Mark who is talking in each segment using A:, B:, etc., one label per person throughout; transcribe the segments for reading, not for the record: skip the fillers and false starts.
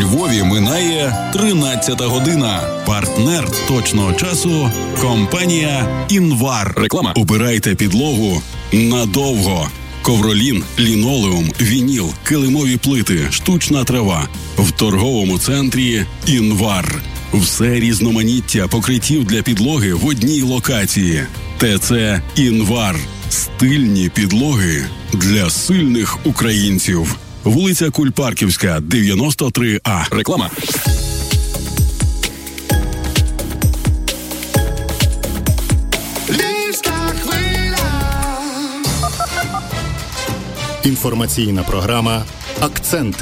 A: Львові минає 13-та година. Партнер точного часу – компанія «Інвар». Реклама. Обирайте підлогу надовго. Ковролін, лінолеум, вініл, килимові плити, штучна трава. В торговому центрі «Інвар». Все різноманіття покриттів для підлоги в одній локації. ТЦ «Інвар». Стильні підлоги для сильних українців. Вулиця Кульпарківська, 93А. Реклама.
B: Інформаційна програма «Акценти».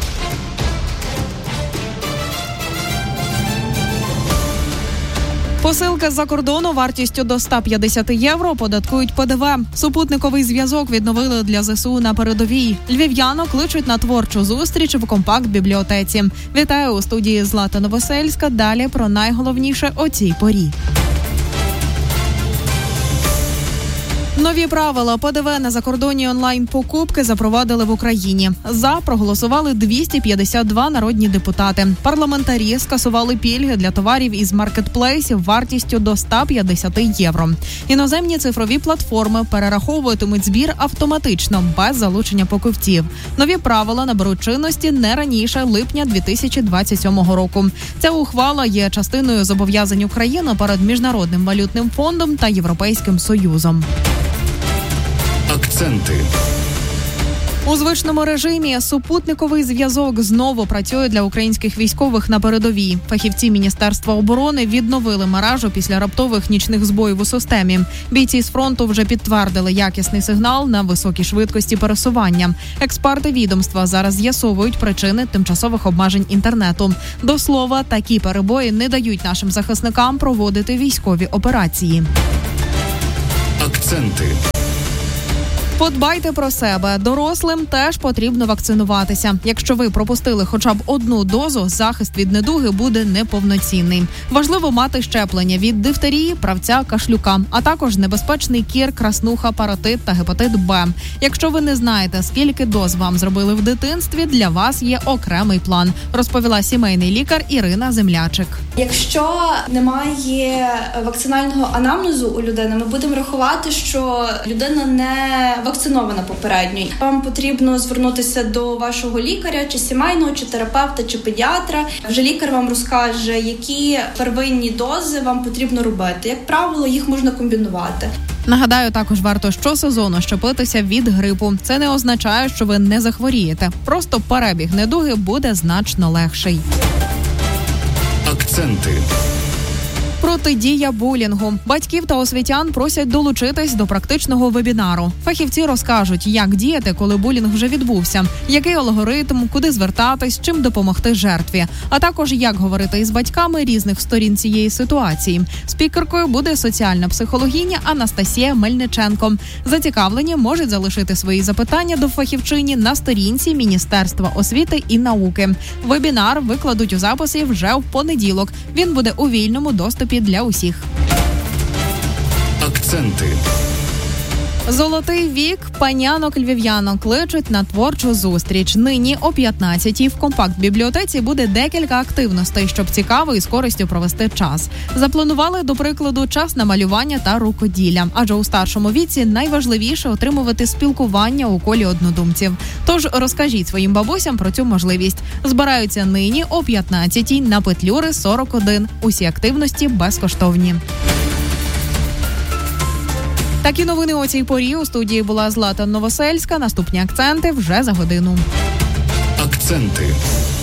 C: Посилки з-за кордону вартістю до 150 євро податкують ПДВ. Супутниковий зв'язок відновили для ЗСУ на передовій. Львів'яно кличуть на творчу зустріч в компакт-бібліотеці. Вітаю у студії Злата Новосельська. Далі про найголовніше о цій порі. Нові правила ПДВ на закордонні онлайн-покупки запровадили в Україні. За проголосували 252 народні депутати. Парламентарі скасували пільги для товарів із маркетплейсів вартістю до 150 євро. Іноземні цифрові платформи перераховуватимуть збір автоматично, без залучення покупців. Нові правила наберуть чинності не раніше липня 2027 року. Ця ухвала є частиною зобов'язань України перед Міжнародним валютним фондом та Європейським Союзом.
B: Акценти.
C: У звичному режимі супутниковий зв'язок знову працює для українських військових на передовій. Фахівці Міністерства оборони відновили мережу після раптових нічних збоїв у системі. Бійці з фронту вже підтвердили якісний сигнал на високій швидкості пересування. Експерти відомства зараз з'ясовують причини тимчасових обмежень інтернету. До слова, такі перебої не дають нашим захисникам проводити військові операції.
B: Акценти.
C: Подбайте про себе. Дорослим теж потрібно вакцинуватися. Якщо ви пропустили хоча б одну дозу, захист від недуги буде неповноцінний. Важливо мати щеплення від дифтерії, правця, кашлюка, а також небезпечний кір, краснуха, паротит та гепатит Б. Якщо ви не знаєте, скільки доз вам зробили в дитинстві, для вас є окремий план, розповіла сімейний лікар Ірина Землячик.
D: Якщо немає вакцинального анамнезу у людини, ми будемо рахувати, що людина не вакцинована попередньо. Вам потрібно звернутися до вашого лікаря, чи сімейного, чи терапевта, чи педіатра. Вже лікар вам розкаже, які первинні дози вам потрібно робити. Як правило, їх можна комбінувати.
C: Нагадаю, також варто щосезону щепитися від грипу. Це не означає, що ви не захворієте. Просто перебіг недуги буде значно легший.
B: Акценти.
C: Протидія булінгу. Батьків та освітян просять долучитись до практичного вебінару. Фахівці розкажуть, як діяти, коли булінг вже відбувся, який алгоритм, куди звертатись, чим допомогти жертві, а також як говорити із батьками різних сторін цієї ситуації. Спікеркою буде соціальна психологиня Анастасія Мельниченко. Зацікавлені можуть залишити свої запитання до фахівчині на сторінці Міністерства освіти і науки. Вебінар викладуть у записі вже в понеділок. Він буде у вільному доступі для усіх.
B: Акценти.
C: Золотий вік панянок-львів'янок кличуть на творчу зустріч. Нині о 15-й в компакт-бібліотеці буде декілька активностей, щоб цікаво і з користю провести час. Запланували, до прикладу, час на малювання та рукоділля, адже у старшому віці найважливіше отримувати спілкування у колі однодумців. Тож розкажіть своїм бабусям про цю можливість. Збираються нині о 15-й на Петлюри 41. Усі активності безкоштовні. Такі новини о цій порі. У студії була Злата Новосельська. Наступні акценти вже за годину.
B: Акценти.